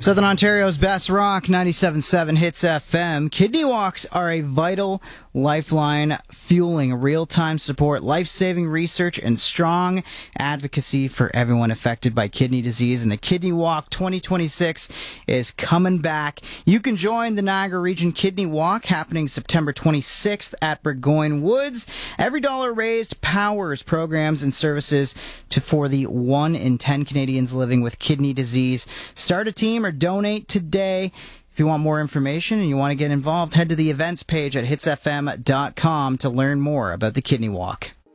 Southern Ontario's best rock, 97.7 Hits FM. Kidney walks are a vital lifeline, fueling real-time support, life-saving research, and strong advocacy for everyone affected by kidney disease. And the Kidney Walk 2026 is coming back. You can join the Niagara Region Kidney Walk, happening September 26th at Burgoyne Woods. Every dollar raised powers programs and services for the 1 in 10 Canadians living with kidney disease. Start a team or donate today. If you want more information and you want to get involved, head to the events page at hitsfm.com to learn more about the Kidney Walk.